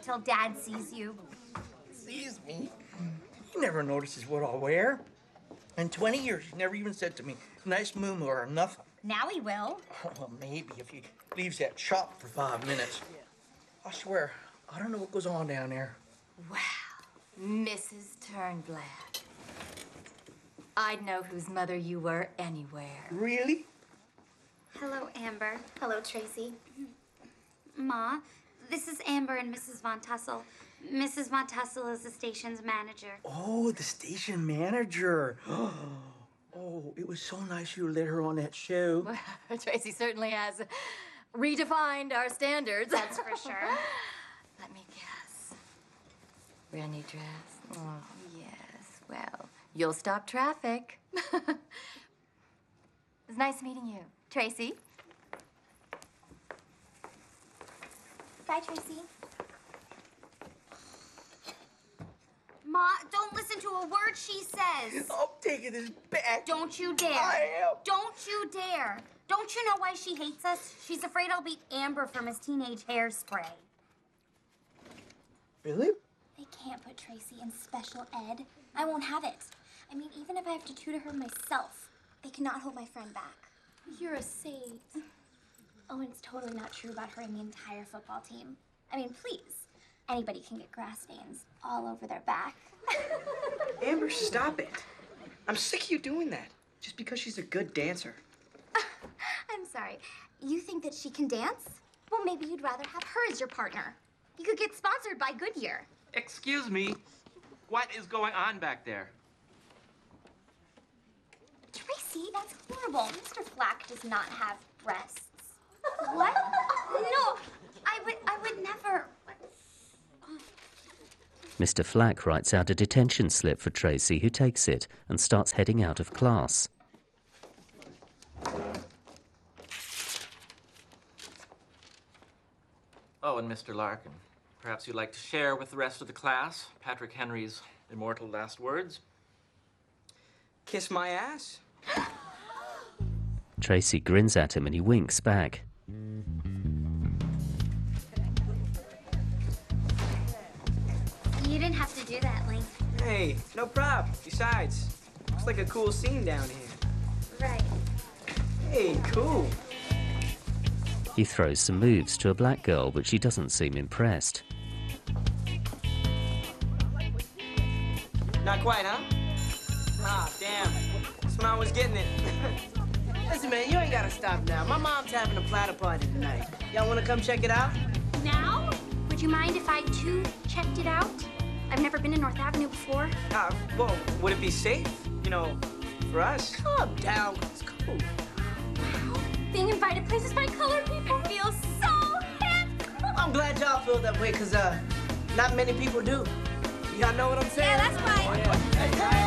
till Dad sees you. Sees me? He never notices what I'll wear. In 20 years, he's never even said to me, nice moo or nothing. Now he will. Oh, well, maybe if he leaves that shop for 5 minutes. I swear, I don't know what goes on down there. Wow, Mrs. Turnblad. I'd know whose mother you were anywhere. Really? Hello, Amber. Hello, Tracy. Ma, this is Amber and Mrs. Von Tussle. Mrs. Von Tussle is the station's manager. Oh, the station manager. Oh, it was so nice you let her on that show. Well, Tracy certainly has redefined our standards. That's for sure. Let me guess. Brand new dress? Oh, yes. Well, you'll stop traffic. It was nice meeting you. Tracy? Bye, Tracy. Ma, don't listen to a word she says. I'm taking this back. Don't you dare. I am. Don't you dare. Don't you know why she hates us? She's afraid I'll beat Amber from his teenage hairspray. Really? They can't put Tracy in special ed. I won't have it. I mean, even if I have to tutor her myself, they cannot hold my friend back. You're a saint. Oh, and it's totally not true about her and the entire football team. I mean, please. Anybody can get grass stains all over their back. Amber, stop it. I'm sick of you doing that. Just because she's a good dancer. I'm sorry. You think that she can dance? Well, maybe you'd rather have her as your partner. You could get sponsored by Goodyear. Excuse me. What is going on back there? Tracy, that's horrible. Mr. Flack does not have breasts. What? No, I would never. Mr. Flack writes out a detention slip for Tracy, who takes it and starts heading out of class. Oh, and Mr. Larkin, perhaps you'd like to share with the rest of the class Patrick Henry's immortal last words? Kiss my ass? Tracy grins at him and he winks back. You didn't have to do that, Link. Hey, no prob. Besides, looks like a cool scene down here. Right. Hey, cool. He throws some moves to a black girl, but she doesn't seem impressed. Not quite, huh? Ah, damn. Smile was getting it. Listen, man, you ain't gotta stop now. My mom's having a platter party tonight. Y'all wanna come check it out? Now? Would you mind if I, too, checked it out? I've never been to North Avenue before. Well, would it be safe? You know, for us? Calm down. It's cool. Wow. Being invited places by colored people feels so hip. I'm glad y'all feel that way, because, not many people do. Y'all know what I'm saying? Yeah, that's right. Yeah.